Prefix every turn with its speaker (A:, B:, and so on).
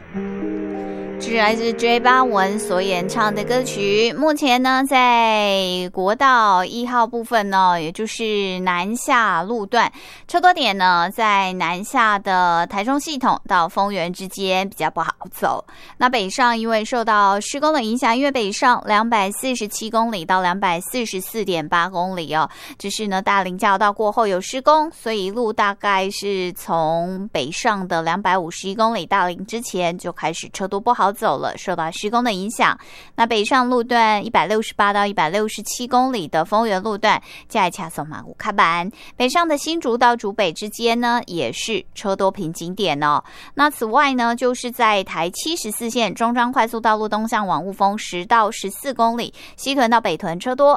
A: 这是来自 J 巴文所演唱的歌曲。目前呢，在国道1号部分呢，也就是南下路段，车多点呢，在南下的台中系统到丰原之间比较不好走。那北上因为受到施工的影响，因为北上247公里到244.8公里哦，只是呢大林交道过后有施工，所以一路大概是从北上的251公里大林之前就开始车多不好走了，受到施工的影响。那北上路段168到167公里的丰原路段，加一恰送马古卡板。北上的新竹到竹北之间呢，也是车多瓶颈点哦。那此外呢，就是在台74线中彰快速道路东向往雾峰10到14公里，西屯到北屯车多